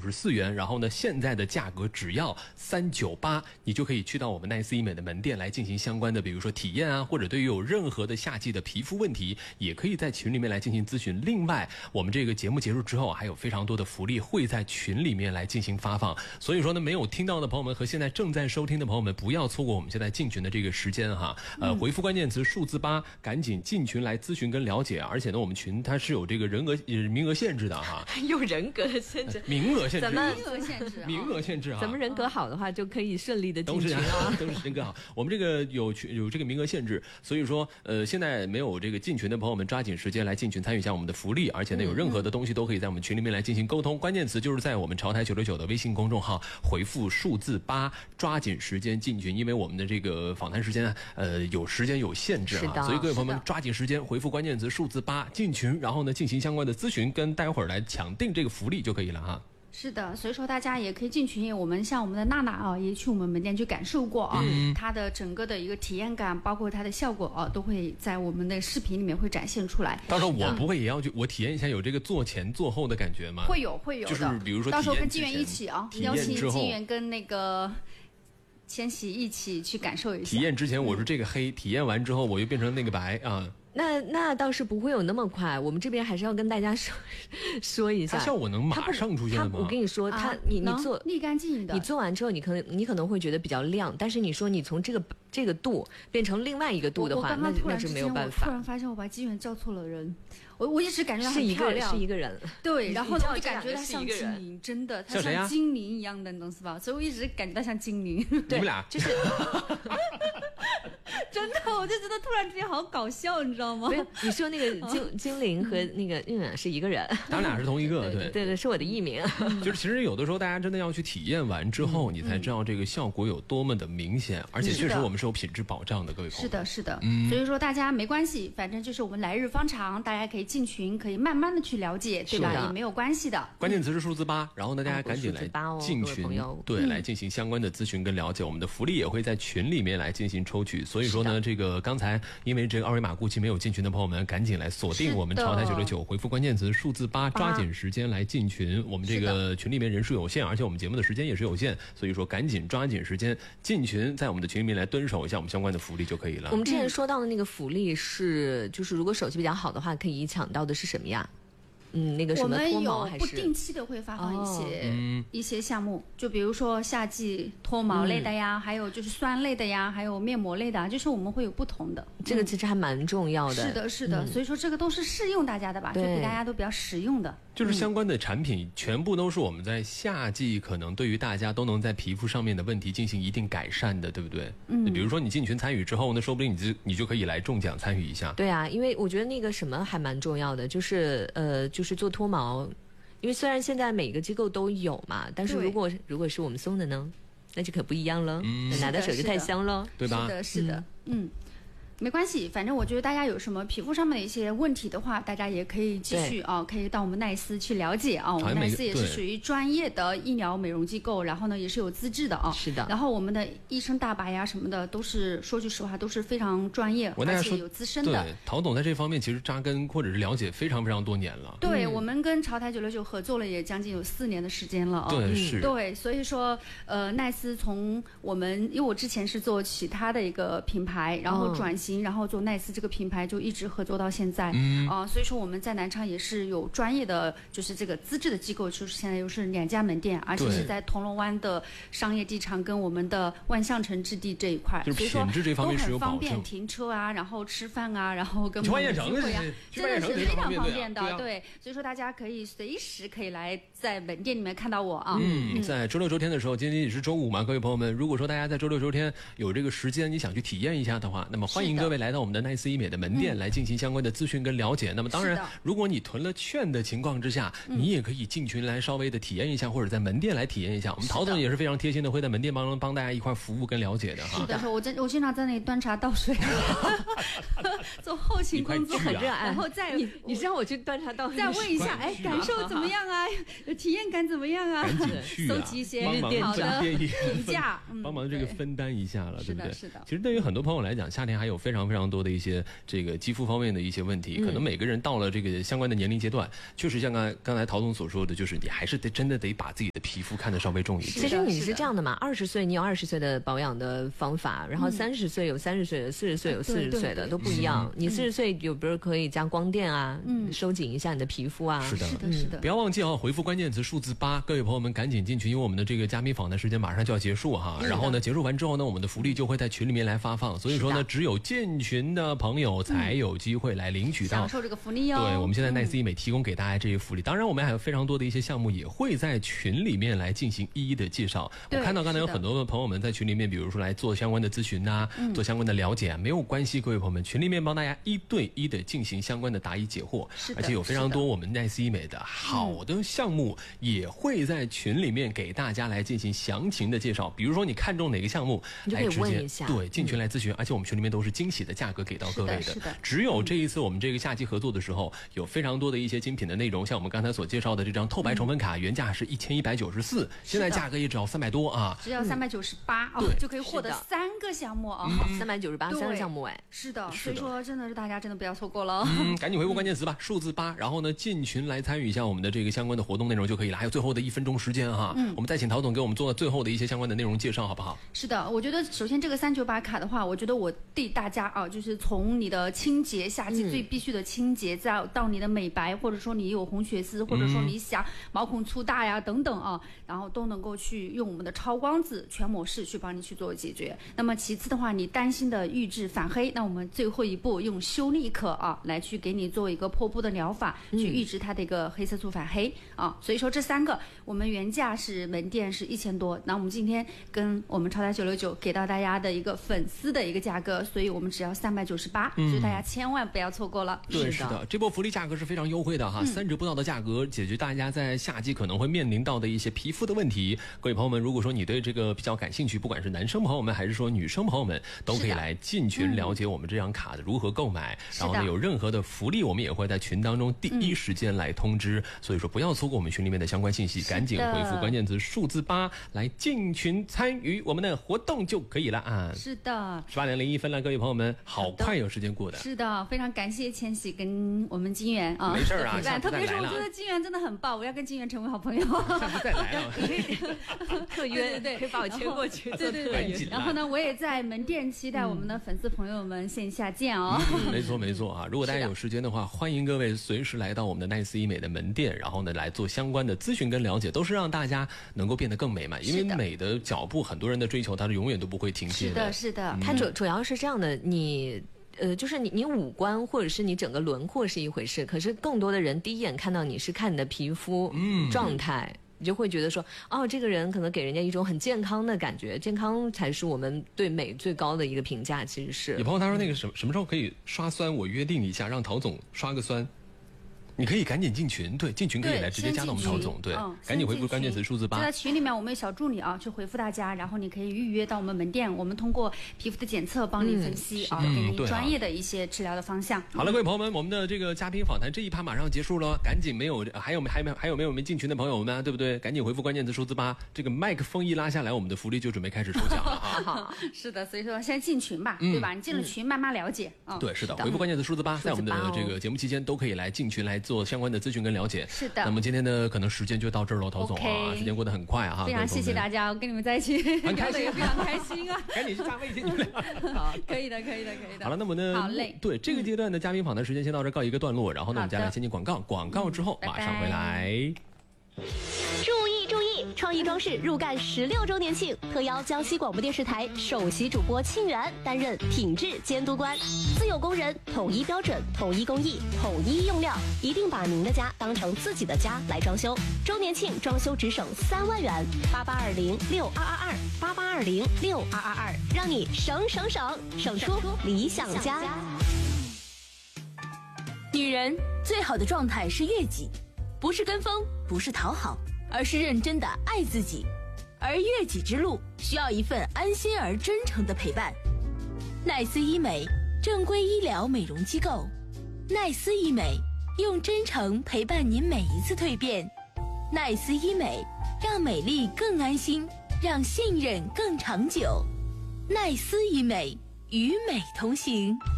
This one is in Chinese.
394元，然后呢，现在的价格只要398，你就可以去到我们奈斯医美的门店来进行相关的，比如说体验啊，或者对于有任何的夏季的皮肤问题，也可以在群里面来进行咨询。另外，我们这个节目结束之后，还有非常多的福利会在群里面来进行发放。所以说呢，没有听到的朋友们和现在正在收听的朋友们，不要错过我们现在进群的这个时间哈。回复关键词数字8，赶紧进群来咨询跟了解。而且呢，我们群它是有这个名额限制的哈， 有人格限制， 名额限制， 名额限制， 啊。 咱们人格好的话，就可以顺利的进群啊。 都是人格好。我们这个有这个名额限制，所以说现在没有这个进群的朋友们，抓紧时间来进群参与一下我们的福利。而且呢，有任何的东西都可以在我们群里面来进行沟通。关键词就是在我们潮台969的微信公众号回复数字8，抓紧时间进群，因为我们的这个访谈时间有时间有限制啊，所以各位朋友们抓紧时间回复关键词数字8进群，然后呢进行相关的咨询，跟待会儿来抢定这个福利就可以了哈。 是的，所以说大家也可以进群，我们像我们的娜娜啊，也去我们门店去感受过啊，它的整个的一个体验感，包括它的效果啊，都会在我们的视频里面会展现出来。 到时候我不会也要去，我体验一下有这个做前做后的感觉吗？ 会有的， 就是比如说到时候跟金源一起啊，邀请金源跟那个千玺一起去感受一下。 体验之前我是这个黑，体验完之后我又变成那个白啊。 那倒是不会有那么快，我们这边还是要跟大家说一下。 它效果能马上出现吗？ 我跟你说，你做立竿见影的， 你做完之后，你可能会觉得比较亮，但是你说你从这个度变成另外一个度的话，那是没有办法。 我突然发现我把金源叫错了人，我一直感觉他很漂亮， 是一个人。 对，然后呢，我就感觉他像精灵，真的，他像精灵一样的，你懂是吧？所以我一直感觉他像精灵。 你们俩就是。 真的，我就觉得突然之间好搞笑，你知道吗？ 你说那个精灵和那个是一个人， 他们俩是同一个， 对，是我的艺名。 就是其实有的时候大家真的要去体验完之后，你才知道这个效果有多么的明显，而且确实我们是有品质保障的，各位朋友。 是的，所以说大家没关系，反正就是我们来日方长，大家可以进群，可以慢慢的去了解，对吧？也没有关系的。 关键词是数字8，然后呢，大家赶紧来进群，对，来进行相关的咨询跟了解。我们的福利也会在群里面来进行抽取，所以说呢，这个刚才因为这个二维码过期没有进群的朋友们，赶紧来锁定我们潮台969，回复关键词数字8，抓紧时间来进群。我们这个群里面人数有限，而且我们节目的时间也是有限，所以说赶紧抓紧时间进群，在我们的群里面来蹲守一下我们相关的福利就可以了。 我们之前说到的那个福利是，就是如果手气比较好的话，可以抢到的是什么呀？那个什么脱毛还是？ 我们有不定期的会发放一些项目，就比如说夏季脱毛类的呀，还有就是酸类的呀，还有面膜类的，就是我们会有不同的。 这个其实还蛮重要的。 是的，所以说这个都是适用大家的吧，就给大家都比较实用的。 就是相关的产品全部都是我们在夏季可能对于大家都能在皮肤上面的问题进行一定改善的，对不对？比如说你进群参与之后呢，说不定你就可以来中奖参与一下。 对啊，因为我觉得那个什么还蛮重要的，就是做脱毛，因为虽然现在每个机构都有嘛，但是如果是我们送的呢，那就可不一样了，拿到手就太香了， 对吧？ 是的，没关系，反正我觉得大家有什么皮肤上面的一些问题的话，大家也可以继续可以到我们奈斯去了解啊。我们奈斯也是属于专业的医疗美容机构，然后呢也是有资质的啊。 是的。 然后我们的医生大白呀什么的，都是说句实话都是非常专业，而且有资深的。 对，陶总在这方面其实扎根或者是了解非常非常多年了。 对，我们跟潮台969合作了也将近有4年的时间了啊。 对，是。 对，所以说奈斯从我们，因为我之前是做其他的一个品牌，然后转型，然后做奈斯这个品牌就一直合作到现在所以说我们在南昌也是有专业的就是这个资质的机构，就是现在又是2家门店，而且是在铜锣湾的商业地场跟我们的万象城置地这一块， 就是品质这方面是有保证， 都很方便停车啊，然后吃饭啊，然后跟去万象城真的是非常方便的。对，所以说大家可以随时可以来在门店里面看到我啊。 在周六周天的时候，今天也是周五嘛，各位朋友们，如果说大家在周六周天有这个时间，你想去体验一下的话，那么欢迎各位来到我们的奈斯医美的门店来进行相关的咨询跟了解。那么当然，如果你囤了券的情况之下，你也可以进群来稍微的体验一下，或者在门店来体验一下。我们陶总也是非常贴心的，会在门店帮大家一块服务跟了解的哈。 是的，我经常在那里端茶倒水，做后勤工作， 很热爱。 然后再你让我去端茶倒水， 再问一下，感受怎么样啊？体验感怎么样啊？ 赶紧去搜集一些好的评价， 帮忙这个分担一下了，对不对？ 是的。 其实对于很多朋友来讲，夏天还有非非常非常多的一些这个肌肤方面的一些问题，可能每个人到了这个相关的年龄阶段，确实像刚才陶总所说的，就是你还是真的得把自己的皮肤看得稍微重一点。 其实你是这样的嘛，20岁你有20岁的保养的方法，然后30岁有30岁的，40岁有40岁的，都不一样。你40岁有比如可以加光电啊，收紧一下你的皮肤啊。 是的， 是的，是的。 不要忘记回复关键词数字8，各位朋友们赶紧进群，因为我们的这个嘉宾访谈时间马上就要结束哈。然后呢，结束完之后呢，我们的福利就会在群里面来发放，所以说呢，只有进群的朋友才有机会来领取到享受这个福利哦。 对，我们现在奈斯医美提供给大家这些福利，当然我们还有非常多的一些项目也会在群里面来进行一一的介绍。我看到刚才有很多的朋友们在群里面，比如说来做相关的咨询啊，做相关的了解啊，没有关系，各位朋友们，群里面帮大家1对1的进行相关的答疑解惑，而且有非常多我们奈斯医美的好的项目也会在群里面给大家来进行详情的介绍。比如说你看中哪个项目，来直接对进群来咨询，而且我们群里面都是惊喜的价格给到各位的。只有这一次我们这个夏季合作的时候，有非常多的一些精品的内容，像我们刚才所介绍的这张透白宠粉卡，原价是1194，现在价格也只要300多啊， 只要398就可以获得3个项目啊 ，398 3个项目哎， 是的，所以说真的是大家真的不要错过了， 赶紧回复关键词吧，数字8，然后呢进群来参与一下我们的这个相关的活动内容就可以了。还有最后的1分钟时间哈，我们再请陶总给我们做最后的一些相关的内容介绍，好不好？ 是的，我觉得首先这个398卡的话，我觉得我对大家啊，就是从你的清洁，夏季最必须的清洁，再到你的美白，或者说你有红血丝，或者说你想毛孔粗大呀等等啊，然后都能够去用我们的超光子全模式去帮你去做解决。那么其次的话，你担心的预制反黑，那我们最后一步用修丽可啊来去给你做一个破布的疗法，去预制它的一个黑色素反黑啊。所以说这3个我们原价是门店是1000多，那我们今天跟我们超台969给到大家的一个粉丝的一个价格，所以我们只要398，所以大家千万不要错过了。 对，是的，这波福利价格是非常优惠的哈，3折不到的价格解决大家在夏季可能会面临到的一些皮肤的问题。各位朋友们，如果说你对这个比较感兴趣，不管是男生朋友们还是说女生朋友们，都可以来进群了解我们这张卡的如何购买。然后呢，有任何的福利，我们也会在群当中第一时间来通知。所以说不要错过我们群里面的相关信息，赶紧回复关键词数字8来进群参与我们的活动就可以了啊。 是的 ，18点01分了，各位朋友们，好快有时间过的。 是的，非常感谢千玺跟我们金源啊， 没事啊， 特别是我觉得金源真的很棒，我要跟金源成为好朋友。 下次再来啊， 特约，对，可以把我牵过去。 对。然后呢，我也在门店期待我们的粉丝朋友们线下见哦。 没错没错啊，如果大家有时间的话，欢迎各位随时来到我们的奈斯医美的门店，然后呢来做相关的咨询跟了解，都是让大家能够变得更美嘛。因为美的脚步，很多人的追求，它是永远都不会停歇的。 是的， 它主要是这样的，你。就是你五官或者是你整个轮廓是一回事，可是更多的人第一眼看到你是看你的皮肤状态，你就会觉得说，哦，这个人可能给人家一种很健康的感觉，健康才是我们对美最高的一个评价。其实是有朋友他说那个什么时候可以刷酸，我约定一下，让陶总刷个酸。你可以赶紧进群，对，进群可以来直接加到我们陶总，对，赶紧回复关键词数字8。 就在群里面，我们有小助理啊，去回复大家，然后你可以预约到我们门店，我们通过皮肤的检测帮你分析给你专业的一些治疗的方向。 好了，各位朋友们，我们的这个嘉宾访谈这一趴马上结束了，赶紧还有没有没进群的朋友们，对不对？赶紧回复关键词数字8，这个麦克风一拉下来，我们的福利就准备开始抽奖了啊！ 是的，所以说现在进群吧，对吧？你进了群，慢慢了解啊。 对，是的，回复关键词数字8，在我们的这个节目期间都可以来进群来做相关的咨询跟了解。 是的， 那么今天的可能时间就到这儿了，陶总啊，时间过得很快啊， 非常谢谢大家，我跟你们在一起很开心， 也非常开心啊， 赶紧去加微信你们俩。 好，可以的。 好了，那么呢， 好嘞， 对这个阶段的嘉宾访谈时间先到这告一个段落，然后呢，我们接下来先进广告，广告之后马上回来。 注意！创意装饰入干16周年庆，特邀江西广播电视台首席主播沁园担任品质监督官，自有工人，统一标准，统一工艺，统一用料，一定把您的家当成自己的家来装修。周年庆装修只省3万元，88206222，88206222，让你省出理想家。 女人最好的状态是悦己，不是跟风，不是讨好，而是认真的爱自己。而悦己之路需要一份安心而真诚的陪伴。奈斯医美，正规医疗美容机构。奈斯医美，用真诚陪伴您每一次蜕变。奈斯医美，让美丽更安心，让信任更长久。奈斯医美，与美同行。